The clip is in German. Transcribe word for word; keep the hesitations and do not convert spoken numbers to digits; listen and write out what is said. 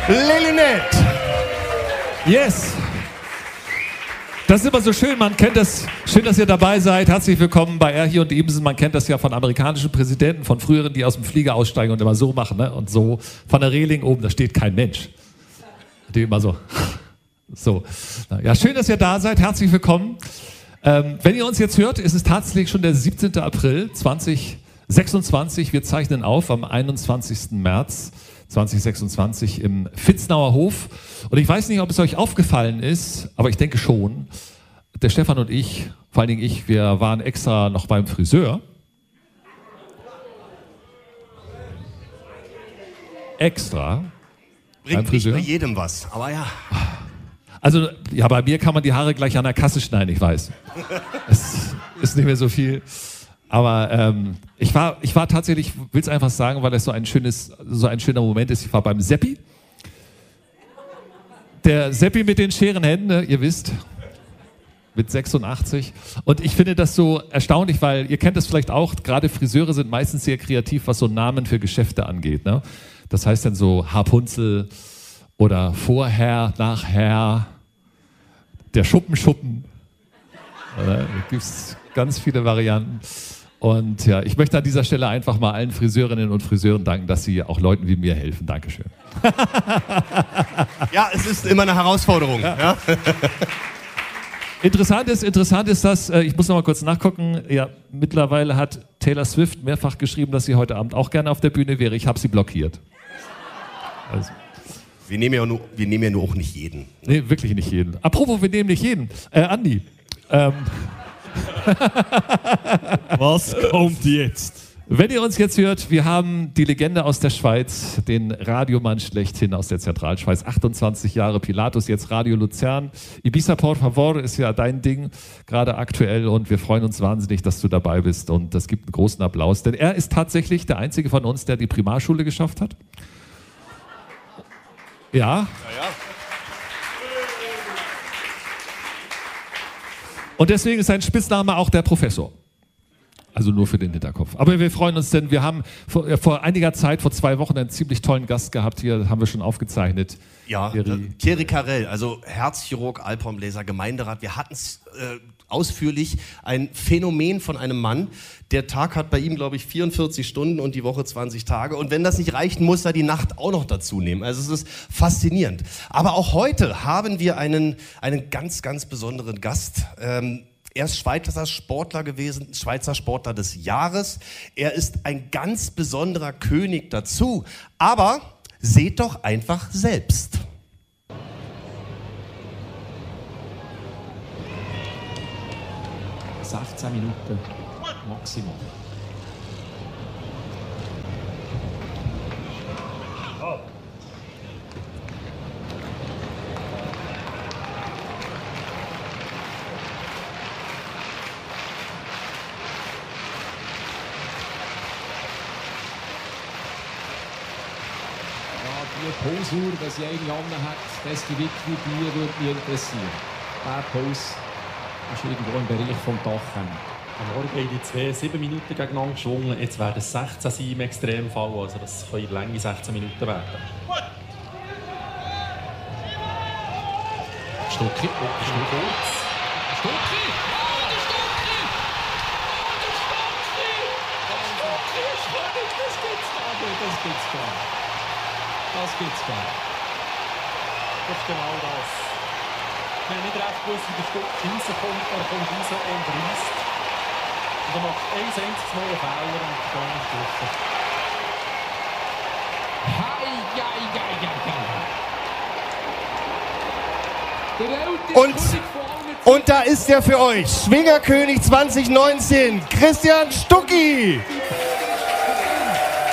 Lilynette. Yes. Das ist immer so schön, man kennt das. Schön, dass ihr dabei seid. Herzlich willkommen bei Erhi und Ebensen. Man kennt das ja von amerikanischen Präsidenten, von früheren, die aus dem Flieger aussteigen und immer so machen, ne? Und so von der Reling oben, da steht kein Mensch. Die immer so. So. Ja, schön, dass ihr da seid. Herzlich willkommen. Ähm, wenn ihr uns jetzt hört, ist es tatsächlich schon der siebzehnten April zweitausendsechsundzwanzig. Wir zeichnen auf am einundzwanzigsten März zweitausendsechsundzwanzig im Vitznauer Hof. Und ich weiß nicht, ob es euch aufgefallen ist, aber ich denke schon, der Stefan und ich, vor allen Dingen ich, wir waren extra noch beim Friseur. Extra. Bringt nicht bei jedem was, aber ja. Also, ja, bei mir kann man die Haare gleich an der Kasse schneiden, ich weiß. Es ist nicht mehr so viel. Aber ähm, ich war, ich war tatsächlich, ich will es einfach sagen, weil das so ein schönes, so ein schöner Moment ist. Ich war beim Seppi. Der Seppi mit den scheren Händen, ihr wisst, mit sechsundachtzig. Und ich finde das so erstaunlich, weil ihr kennt das vielleicht auch, gerade Friseure sind meistens sehr kreativ, was so Namen für Geschäfte angeht. Ne? Das heißt dann so Haarpunzel oder Vorher, Nachher, der Schuppenschuppen. Da gibt es ganz viele Varianten. Und ja, ich möchte an dieser Stelle einfach mal allen Friseurinnen und Friseuren danken, dass sie auch Leuten wie mir helfen. Dankeschön. Ja, es ist immer eine Herausforderung. Ja. Ja. Interessant ist, interessant ist das, ich muss noch mal kurz nachgucken, ja, mittlerweile hat Taylor Swift mehrfach geschrieben, dass sie heute Abend auch gerne auf der Bühne wäre. Ich habe sie blockiert. Also. Wir nehmen ja nur, wir nehmen ja nur auch nicht jeden. Nee, wirklich nicht jeden. Apropos, wir nehmen nicht jeden. Äh, Andi. Ähm. Was kommt jetzt? Wenn ihr uns jetzt hört, wir haben die Legende aus der Schweiz, den Radiomann schlechthin aus der Zentralschweiz, achtundzwanzig Jahre Pilatus, jetzt Radio Luzern. Ibiza por favor ist ja dein Ding, gerade aktuell, und wir freuen uns wahnsinnig, dass du dabei bist, und das gibt einen großen Applaus, denn er ist tatsächlich der einzige von uns, der die Primarschule geschafft hat. Ja. Ja, ja. Und deswegen ist sein Spitzname auch der Professor. Also nur für den Hinterkopf. Aber wir freuen uns, denn wir haben vor, äh, vor einiger Zeit, vor zwei Wochen, einen ziemlich tollen Gast gehabt hier, das haben wir schon aufgezeichnet. Ja, Thierry, Thierry Carrel, also Herzchirurg, Alpenbläser, Gemeinderat. Wir hatten es äh, ausführlich, ein Phänomen von einem Mann. Der Tag hat bei ihm, glaube ich, vierundvierzig Stunden und die Woche zwanzig Tage. Und wenn das nicht reicht, muss er die Nacht auch noch dazu nehmen. Also es ist faszinierend. Aber auch heute haben wir einen, einen ganz, ganz besonderen Gast. Ähm, Er ist Schweizer Sportler gewesen, Schweizer Sportler des Jahres. Er ist ein ganz besonderer König dazu. Aber seht doch einfach selbst. sechzehn Minuten maximal. Oh. Die Posur, was jede andere hat, das Gewicht wie dir, würde mich interessieren. Dieser Pose ist irgendwo im Bereich vom Dach. Am Morgen haben die zwei sieben Minuten gegeneinander geschwungen, jetzt werden es sechzehn sein im Extremfall, also das können lange sechzehn Minuten werden. Stucki, oh, Stucki. Kurz. Stucki! Oh, der Stucki! Oh, der Stucki! Der Stucki! Das gibt's gar nicht, das gibt's gar nicht. Das gibt's gar nicht. Das ist genau das. Wir haben nicht recht gewusst, wie der Stucki rauskommt, er kommt raus und reisst. Und er macht ein einziges Mal einen Fehler und dann ist es durch. Hei, hei, hei, hei, hei. Und, und da ist er für euch, Schwingerkönig zwanzig neunzehn, Christian Stucki.